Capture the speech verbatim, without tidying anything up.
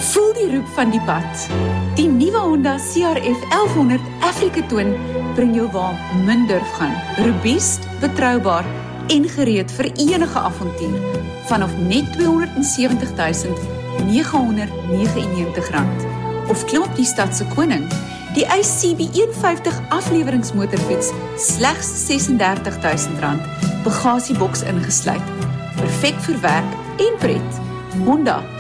Voel die roep van die pad. Die nuwe Honda C R F elfhonderd Africa Twin bring jou waar min durf gaan. Robuust, betroubaar en gereed vir enige avontuur. Vanaf net tweehonderdsewentig duisend negenhonderdnegenennegentig rand. Of klim op die stadse koning, die I C B een vyftig afleweringsmotorfiets, slegs sesendertig duisend rand, bagasieboks ingesluit. Perfek vir werk en pret. Honda,